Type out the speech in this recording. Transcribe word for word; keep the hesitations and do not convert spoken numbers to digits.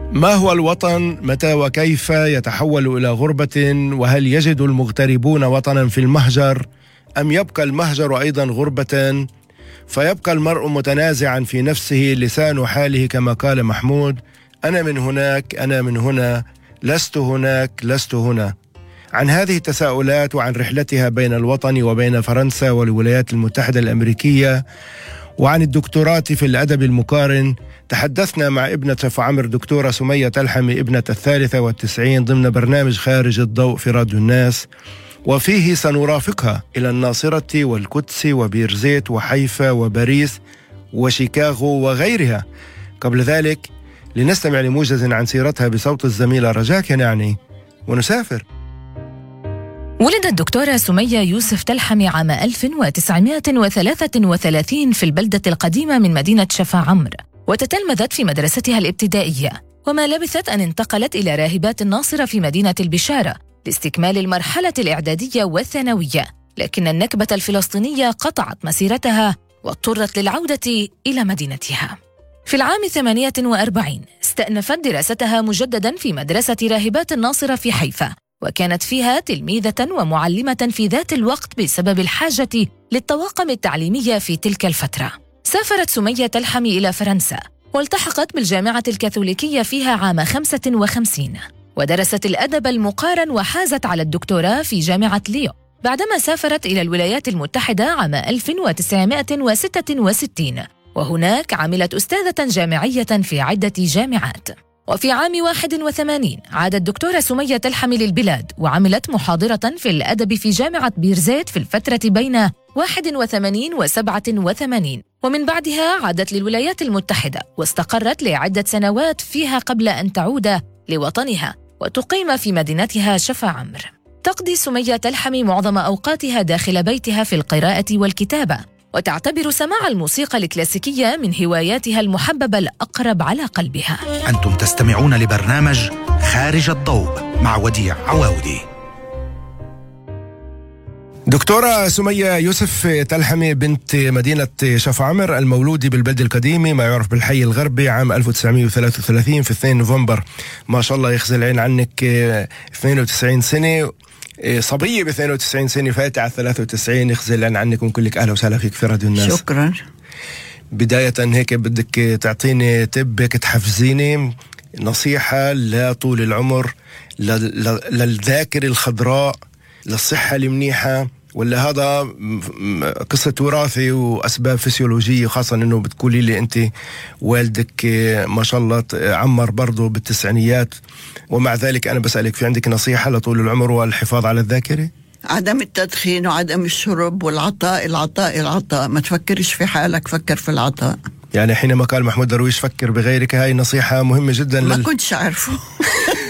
ما هو الوطن؟ متى وكيف يتحول إلى غربة؟ وهل يجد المغتربون وطنا في المهجر؟ أم يبقى المهجر أيضا غربة؟ فيبقى المرء متنازعا في نفسه لسان حاله كما قال محمود: أنا من هناك، أنا من هنا، لست هناك، لست هنا. عن هذه التساؤلات وعن رحلتها بين الوطن وبين فرنسا والولايات المتحدة الأمريكية وعن الدكتوراه في الأدب المقارن تحدثنا مع ابنة شفا عمر دكتورة سمية تلحمي ابنة الثالثة والتسعين ضمن برنامج خارج الضوء في راديو الناس، وفيه سنرافقها إلى الناصرة والقدس وبيرزيت وحيفا وباريس وشيكاغو وغيرها. قبل ذلك لنستمع لموجز عن سيرتها بصوت الزميلة رجاء كنعني ونسافر. ولدت الدكتورة سمية يوسف تلحمي عام ألف وتسعمائة وثلاثة وثلاثين في البلدة القديمة من مدينة شفا عمر، وتتلمذت في مدرستها الابتدائية، وما لبثت أن انتقلت إلى راهبات الناصرة في مدينة البشارة لاستكمال المرحلة الإعدادية والثانوية، لكن النكبة الفلسطينية قطعت مسيرتها واضطرت للعودة إلى مدينتها. في العام ثمانية وأربعين استأنفت دراستها مجدداً في مدرسة راهبات الناصرة في حيفا، وكانت فيها تلميذة ومعلمة في ذات الوقت بسبب الحاجة للطواقم التعليمية في تلك الفترة. سافرت سمية تلحمي إلى فرنسا والتحقت بالجامعة الكاثوليكية فيها عام خمسة وخمسين، ودرست الأدب المقارن وحازت على الدكتوراه في جامعة ليون، بعدما سافرت إلى الولايات المتحدة عام ألف وتسعمائة وستة وستين، وهناك عملت أستاذة جامعية في عدة جامعات. وفي عام واحد وثمانين عادت الدكتورة سمية تلحمي للبلاد وعملت محاضرة في الأدب في جامعة بيرزيت في الفترة بين واحد وثمانين وسبعة وثمانين، ومن بعدها عادت للولايات المتحدة واستقرت لعدة سنوات فيها قبل أن تعود لوطنها وتقيم في مدينتها شفا عمر. تقضي سمية تلحمي معظم أوقاتها داخل بيتها في القراءة والكتابة، وتعتبر سماع الموسيقى الكلاسيكية من هواياتها المحببة الأقرب على قلبها. أنتم تستمعون لبرنامج خارج الضوء مع وديع عواودي. دكتورة سمية يوسف تلحمي بنت مدينة شفا عمر المولودة بالبلد القديمة ما يعرف بالحي الغربي عام ألف وتسعمائة وثلاثة وثلاثين في اثنين نوفمبر. ما شاء الله يخزي العين عنك، اثنين وتسعين سنة، صبية ب اثنين وتسعين سنة فاتت على ثلاثة وتسعين، يخزي العين عنك ونقول لك أهلا وسهلا فيك في راديو الناس. شكرا. بداية هيك بدك تعطيني تب هيك تحفزيني نصيحة لطول العمر، للذاكرة الخضراء، للصحة المنيحة، ولا هذا قصة وراثي وأسباب فسيولوجية، خاصة أنه بتقولي لي أنت والدك ما شاء الله عمر برضو بالتسعينيات، ومع ذلك أنا بسألك في عندك نصيحة لطول العمر والحفاظ على الذاكرة؟ عدم التدخين وعدم الشرب والعطاء العطاء العطاء، ما تفكرش في حالك، فكر في العطاء. يعني حينما قال محمود درويش فكر بغيرك، هاي نصيحة مهمة جدا. ما لل... كنتش أعرفه